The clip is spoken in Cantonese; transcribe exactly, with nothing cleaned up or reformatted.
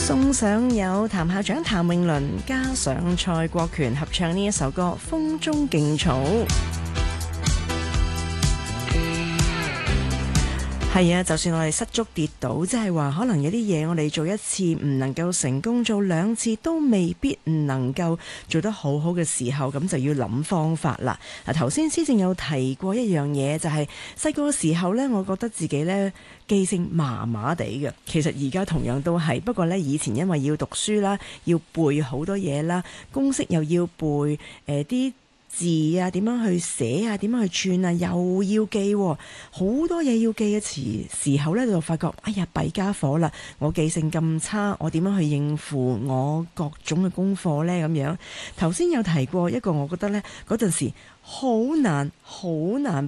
送上有譚校長譚詠麟加上蔡國權合唱呢一首歌《風中勁草》。係啊，就算我哋失足跌倒，即係話可能有啲嘢我哋做一次唔能夠成功，做兩次都未必唔能夠做得好好嘅時候，咁就要諗方法啦。嗱，頭先施正有提過一樣嘢，就係細個嘅時候呢，我覺得自己呢記性麻麻地嘅，其實而家同樣都係，不過呢，以前因為要讀書啦，要背好多嘢啦，公式又要背，誒、呃、啲字啊，點樣去寫啊，點樣去串啊，又要記，好多嘢要記嘅時時候呢，就發覺哎呀弊家伙啦！我記性咁差，我點樣去應付我各種嘅功課呢？咁樣頭先有提過一個，我覺得呢嗰陣時好難好難